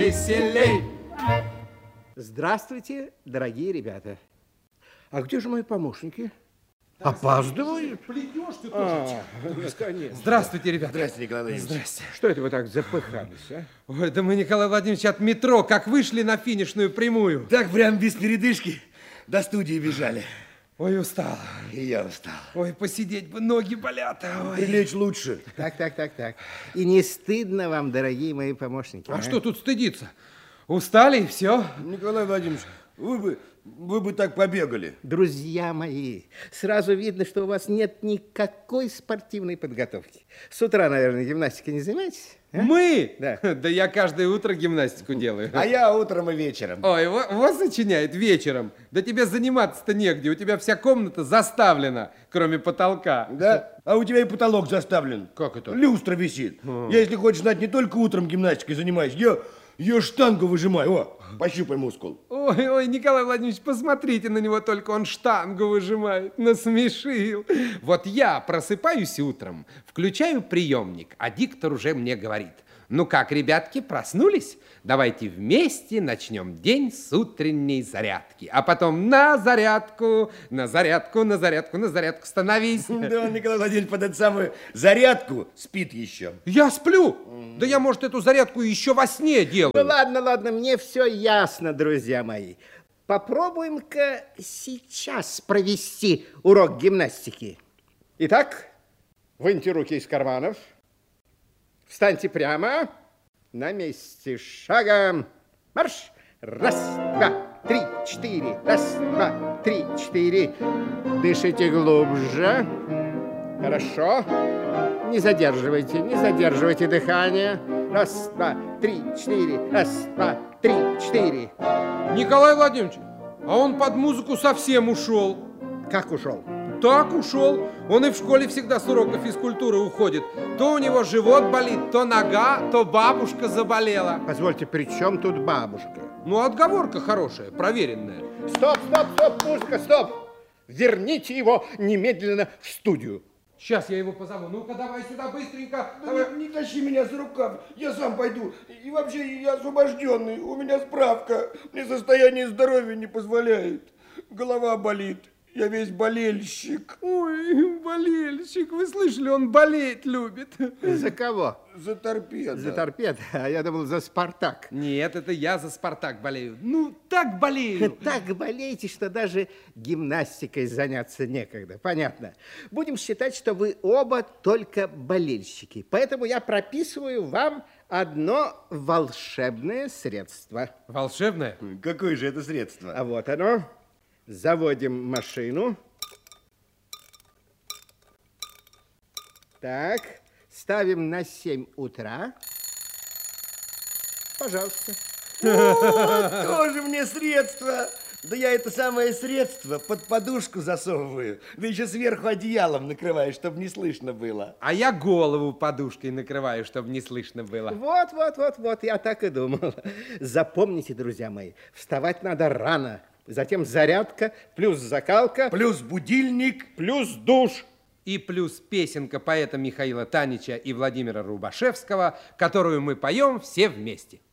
Веселей! Здравствуйте, дорогие ребята. А где же мои помощники? Опаздывают? Плетешь ты тоже. Конечно. Здравствуйте, ребята. Здравствуйте, Николай Владимирович. Здрасте. Что это вы так запыхались, а? Ой, да мы, Николай Владимирович, от метро, как вышли на финишную прямую. Так прям без передышки до студии бежали. Ой, устал. И я устал. Ой, посидеть бы, ноги болят. Ой. Прилечь лучше. Так. И не стыдно вам, дорогие мои помощники? А что тут стыдиться? Устали и все. Николай Владимирович, вы бы так побегали. Друзья мои, сразу видно, что у вас нет никакой спортивной подготовки. С утра, наверное, гимнастикой не занимаетесь? А? Мы? Да. Да я каждое утро гимнастику делаю. А я утром и вечером. Ой, вот сочиняет вечером. Да тебе заниматься-то негде. У тебя вся комната заставлена, кроме потолка. Да? А у тебя и потолок заставлен. Как это? Люстра висит. Я, если хочешь знать, не только утром гимнастикой занимаюсь, я штангу выжимаю. О, пощупай мускул. Ой, Николай Владимирович, посмотрите на него, только он штангу выжимает. Насмешил. Вот я просыпаюсь утром, включаю приемник, а диктор уже мне говорит: ну как, ребятки, проснулись? Давайте вместе начнем день с утренней зарядки. А потом на зарядку, на зарядку, на зарядку, на зарядку становись. Да он, Николай Владимирович, под эту самую зарядку спит еще. Я сплю. Да я, может, эту зарядку еще во сне делаю. Ну ладно, мне все ясно, друзья мои. Попробуем-ка сейчас провести урок гимнастики. Итак, выньте руки из карманов. Встаньте прямо. На месте. Шагом. Марш. Раз, два, три, четыре. Раз, два, три, четыре. Дышите глубже. Хорошо. Не задерживайте дыхание. Раз, два, три, четыре. Раз, два, три, четыре. Николай Владимирович, а он под музыку совсем ушел. Как ушел? Так ушел. Он и в школе всегда с урока физкультуры уходит. То у него живот болит, то нога, то бабушка заболела. Позвольте, при чем тут бабушка? Ну, отговорка хорошая, проверенная. Стоп, музыка, стоп! Верните его немедленно в студию. Сейчас я его позову. Ну-ка, давай сюда быстренько. Да не тащи меня за рукав, я сам пойду. И вообще я освобожденный, у меня справка. Мне состояние здоровья не позволяет. Голова болит. Я весь болельщик. Ой, болельщик, вы слышали, он болеть любит. За кого? За торпедо. За торпедо? А я думал, за Спартак. Нет, это я за Спартак болею. Ну, так болею. Так болеете, что даже гимнастикой заняться некогда. Понятно. Будем считать, что вы оба только болельщики. Поэтому я прописываю вам одно волшебное средство. Волшебное? Какое же это средство? А вот оно. Заводим машину. Так, ставим на 7 утра. Пожалуйста. Вот, тоже мне средство. Да я это самое средство под подушку засовываю. Да еще сверху одеялом накрываю, чтобы не слышно было. А я голову подушкой накрываю, чтобы не слышно было. Вот, я так и думал. Запомните, друзья мои, вставать надо рано. Затем зарядка, плюс закалка. Плюс будильник. Плюс душ. И плюс песенка поэта Михаила Танича и Владимира Рубашевского, которую мы поем все вместе.